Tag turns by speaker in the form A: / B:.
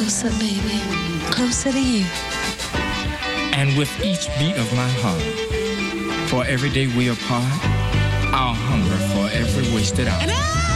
A: Closer, baby. Closer to you.
B: And with each beat of my heart, for every day we apart, I'll hunger for every wasted hour.